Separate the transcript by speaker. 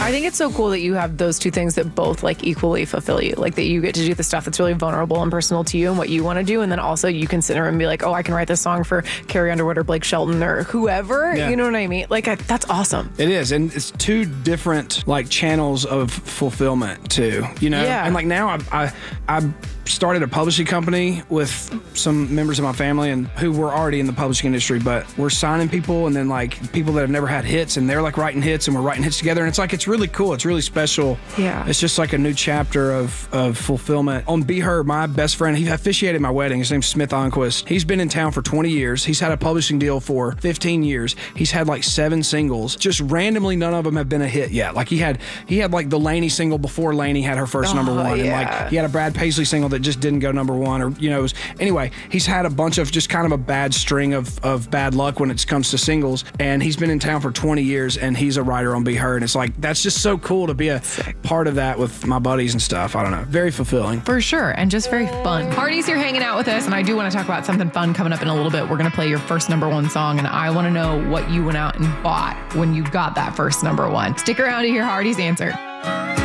Speaker 1: I think it's so cool that you have those two things that both like equally fulfill you. Like that you get to do the stuff that's really vulnerable and personal to you and what you want to do. And then also you consider and be like, oh, I can write this song for Carrie Underwood or Blake Shelton or whoever.
Speaker 2: Yeah.
Speaker 1: You know what I mean? Like that's awesome.
Speaker 2: It is. And it's two different like channels of fulfillment too, you know?
Speaker 1: Yeah.
Speaker 2: And like now I started a publishing company with some members of my family and who were already in the publishing industry, but we're signing people and then like people that have never had hits and they're like writing hits and we're writing hits together. And it's like, it's really cool. It's really special.
Speaker 1: Yeah.
Speaker 2: It's just like a new chapter of fulfillment. On Be Her, my best friend, he officiated my wedding. His name's Smith Onquist. He's been in town for 20 years. He's had a publishing deal for 15 years. He's had like 7 singles. Just randomly, none of them have been a hit yet. Like he had like the Lainey single before Lainey had her first number one.
Speaker 1: Yeah.
Speaker 2: And like he had a Brad Paisley single that just didn't go number one, or you know, anyway, he's had a bunch of just kind of a bad string of bad luck when it comes to singles, and he's been in town for 20 years and he's a writer on Be Her, and it's like that's just so cool to be a part of that with my buddies and stuff. I don't know, very fulfilling
Speaker 3: for sure, and just very fun. Hardy's here hanging out with us, and I do want to talk about something fun coming up in a little bit. We're going to play your first number one song, and I want to know what you went out and bought when you got that first number one. Stick around to hear Hardy's answer.